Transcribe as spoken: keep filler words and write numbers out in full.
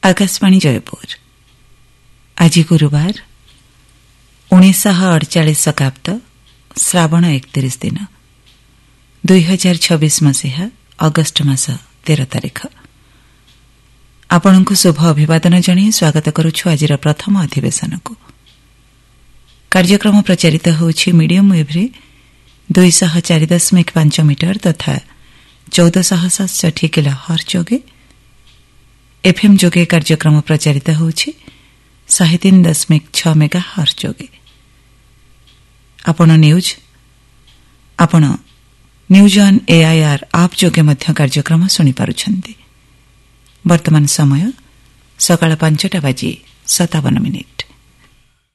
आकाशवाणी जयपुर आज गुरुवार उन्नीस अड़चाश शकाब्द श्रावण एकतीस दिन दुई हजार छब्बीस मसीहा अगस्ट मास तेरह तारिख आपण को शुभ अभिवादन जणी स्वागत करुछु आज प्रथम अधिवेशन को। कार्यक्रम प्रचारित होछि मीडियम वेव रे दुई सौ चार दशमिक पांच मीटर तथा चौदह सौ सतसठी किलो हर्ट्ज जोगे एफएम जोगे कार्यक्रम प्रचारित होछि शहे तीन दशमिक छ मेगा हर्ट्ज जोगे। आपण न्यूज आपण न्यूज ऑन एआईआर आप जोगे मध्य कार्यक्रम सुनि पारुछन्ति। वर्तमान समय सकाळ पांचटा बाजी सतावन मिनिट।